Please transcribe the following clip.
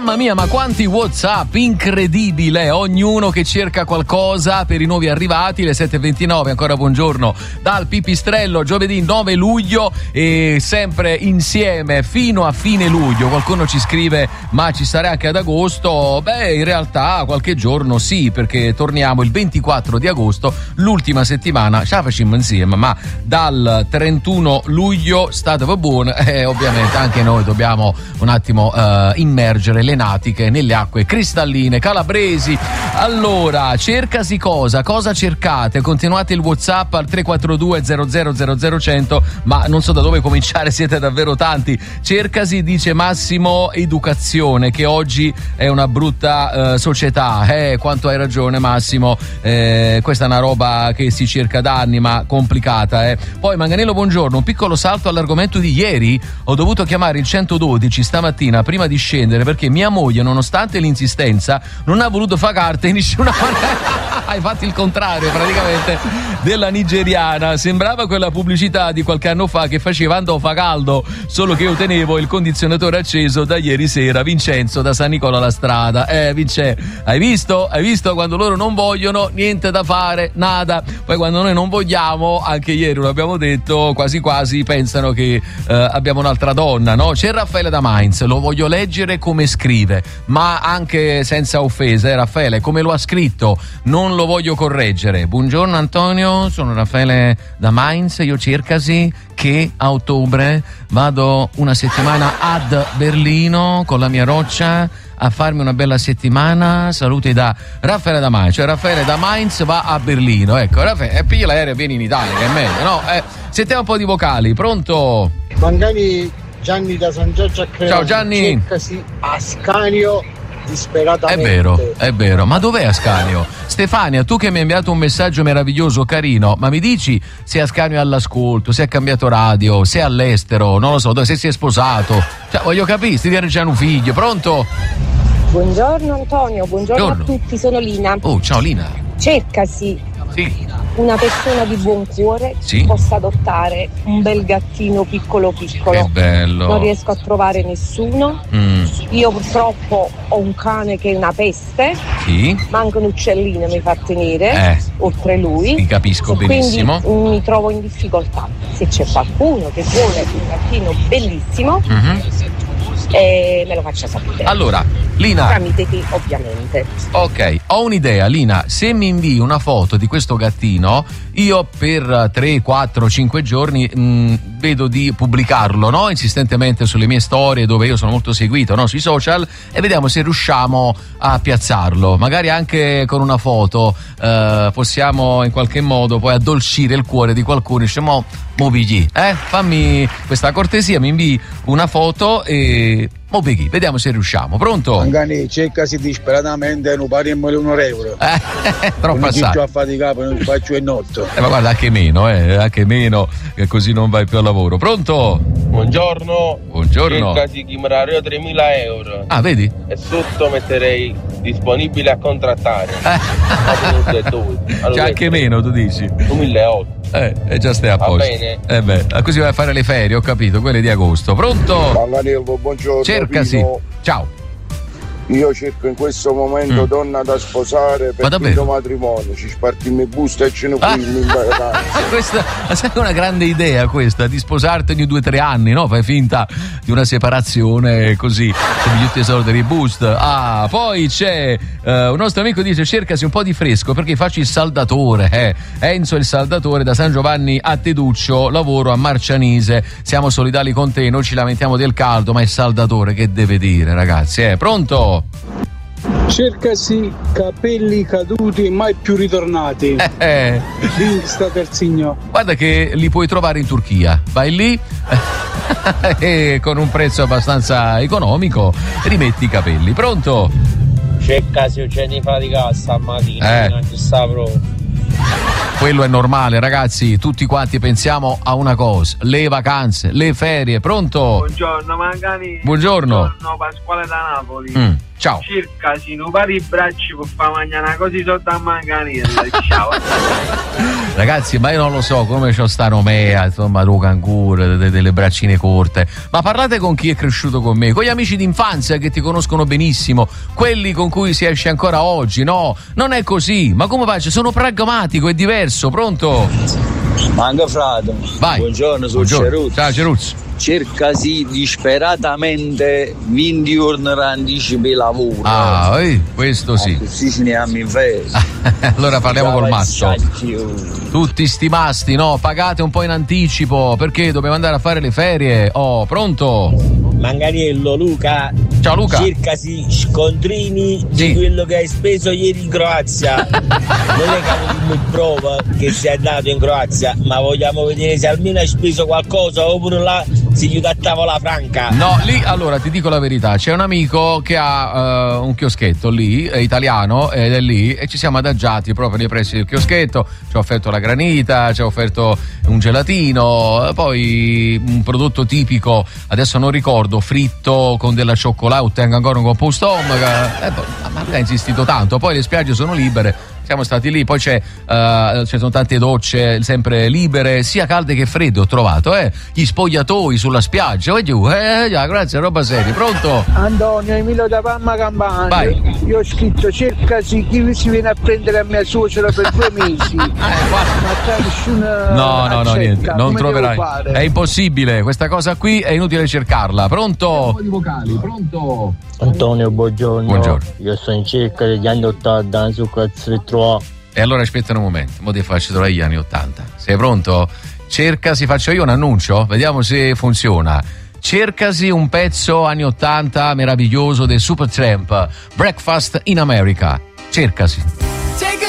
Mamma mia, ma quanti WhatsApp, incredibile, ognuno che cerca qualcosa per i nuovi arrivati. Le 7:29, ancora buongiorno dal Pipistrello, giovedì 9 luglio e sempre insieme fino a fine luglio. Qualcuno ci scrive ma ci sarà anche ad agosto? Beh, in realtà qualche giorno sì, perché torniamo il 24 di agosto, l'ultima settimana, ce la facciamo insieme, ma dal 31 luglio state buone, ovviamente anche noi dobbiamo un attimo immergere le natiche nelle acque cristalline calabresi. Allora, cercasi cosa cercate? Continuate il WhatsApp al 342 00 100, ma non so da dove cominciare, siete davvero tanti. Cercasi, dice Massimo, educazione, che oggi è una brutta società. Quanto hai ragione Massimo, questa è una roba che si cerca da anni, ma complicata. Poi Manganello, buongiorno, un piccolo salto all'argomento di ieri. Ho dovuto chiamare il 112 stamattina prima di scendere perché mia moglie, nonostante l'insistenza, non ha voluto fare carte in nessuna maniera. Hai fatto il contrario praticamente della nigeriana. Sembrava quella pubblicità di qualche anno fa che faceva andò fa caldo, solo che io tenevo il condizionatore acceso da ieri sera. Vincenzo da San Nicola alla strada. Vince, hai visto quando loro non vogliono, niente da fare, nada. Poi quando noi non vogliamo, anche ieri lo abbiamo detto, quasi quasi pensano che abbiamo un'altra donna, no? C'è Raffaele da Mainz, lo voglio leggere come scrive, ma anche senza offesa, Raffaele, come lo ha scritto, non lo voglio correggere. Buongiorno Antonio, sono Raffaele da Mainz, io cercasi che a ottobre vado una settimana ad Berlino con la mia roccia a farmi una bella settimana. Saluti da Raffaele da Mainz. Cioè Raffaele da Mainz va a Berlino, ecco. Raffaele, piglia l'aereo e vieni in Italia, che è meglio, no? Sentiamo un po' di vocali. Pronto? Mangani, Gianni da San Giorgio a Cremonti. Ciao Gianni. Cercasi Ascanio disperatamente. È vero, ma dov'è Ascanio? Stefania, tu che mi hai inviato un messaggio meraviglioso, carino, ma mi dici se Ascanio è all'ascolto, se ha cambiato radio, se è all'estero, non lo so, se si è sposato, cioè voglio capire, se tiene già un figlio. Pronto? Buongiorno Antonio, buongiorno a tutti, sono Lina. Oh, ciao Lina. Cercasi una persona di buon cuore che possa adottare un bel gattino piccolo. Che bello. Non riesco a trovare nessuno. Io purtroppo ho un cane che è una peste. Ma anche un uccellino mi fa tenere oltre lui. Ti capisco benissimo. Quindi mi trovo in difficoltà. Se c'è qualcuno che vuole un gattino bellissimo, me lo faccia sapere. Allora, Lina, tramite te ovviamente. Ok, ho un'idea, Lina. Se mi invii una foto di questo gattino, io per 3, 4, 5 giorni vedo di pubblicarlo, no? Insistentemente sulle mie storie, dove io sono molto seguito, no? Sui social, e vediamo se riusciamo a piazzarlo. Magari anche con una foto possiamo in qualche modo poi addolcire il cuore di qualcuno. Dice, mo pigli, fammi questa cortesia, mi invii una foto e mo pigli, vediamo se riusciamo. Pronto? Mangani, cercasi disperatamente, non pariamo €1. Troppo assai. a faticare, non faccio il notto. Ma guarda, anche meno, che così non vai più al lavoro. Pronto? Buongiorno. Cercasi chi mi dario €3.000. Ah, vedi? E sotto metterei disponibile a contrattare. Allora, c'è anche meno, tu dici? 1.800. E già stai a posto. Va bene. Così vai a fare le ferie, ho capito, quelle di agosto. Pronto? Manganello, buongiorno. Cercasi. Pino. Ciao. Io cerco in questo momento donna da sposare per il matrimonio. Ci spartiamo i busti e ce ne fuimo in vacanza. Questa è una grande idea, questa, di sposarti ogni 2-3 anni, no? Fai finta di una separazione così, tutti i soldi dei boost. Poi c'è un nostro amico dice cercasi un po' di fresco perché faccio il saldatore. Enzo è il saldatore da San Giovanni a Teduccio, lavoro a Marcianise, siamo solidali con te, noi ci lamentiamo del caldo, ma il saldatore che deve dire, ragazzi? Pronto? Cercasi capelli caduti mai più ritornati. Sta terzigno. Guarda che li puoi trovare in Turchia, vai lì e con un prezzo abbastanza economico rimetti i capelli. Pronto? Cercasi uccelli di cassa a mattina, non ci sta proprio. Quello è normale, ragazzi, tutti quanti pensiamo a una cosa: le vacanze, le ferie. Pronto? Buongiorno Mangani. Buongiorno. Pasquale da Napoli. Ciao. Circa se non pari i bracci può fare mangiare una cosa sotto a manganella. Ciao. Ragazzi, ma io non lo so come c'ho sta nomea, insomma, tu canguro, delle braccine corte. Ma parlate con chi è cresciuto con me, con gli amici d'infanzia che ti conoscono benissimo, quelli con cui si esce ancora oggi. No, non è così. Ma come faccio? Sono pragmatico, è diverso. Pronto? Manca frate. Vai. Buongiorno, sono Ceruzzo. Ciao Ceruzzo. Cercasi disperatamente 20 giorni anticipi di lavoro. Ah, questo sì. Sì, ce ne abbiamo in festa. Allora parliamo col Masto. Tutti sti masti, no? Pagate un po' in anticipo perché dobbiamo andare a fare le ferie. Oh, pronto? Manganiello, Luca. Ciao Luca. Cercasi scontrini di quello che hai speso ieri in Croazia. Non è che mi prova che sei andato in Croazia, ma vogliamo vedere se almeno hai speso qualcosa oppure là si gli dattava la franca. No, lì allora ti dico la verità, c'è un amico che ha un chioschetto lì, è italiano ed è lì, e ci siamo adagiati proprio nei pressi del chioschetto, ci ha offerto la granita, ci ha offerto un gelatino, poi un prodotto tipico, adesso non ricordo, fritto con della cioccolata, ottengo ancora un po' un stomaco, ma lui ha insistito tanto, poi le spiagge sono libere. Siamo stati lì, poi ci sono tante docce sempre libere, sia calde che fredde, ho trovato, gli spogliatoi sulla spiaggia, grazie, roba seria. Pronto? Antonio, Emilio da Parma Campania. Vai. Io ho scritto cercasi chi si viene a prendere a mia suocera per 2 mesi. No, niente, non troverai. È impossibile, questa cosa qui è inutile cercarla. Pronto? Pronto? Antonio, buongiorno. Io sono in cerca degli anni 80 su cazzo. E allora aspetta un momento, mo ti faccio trovare gli anni 80. Sei pronto? Cercasi, faccio io un annuncio, vediamo se funziona. Cercasi un pezzo anni 80 meraviglioso del Supertramp, Breakfast in America. Cercasi.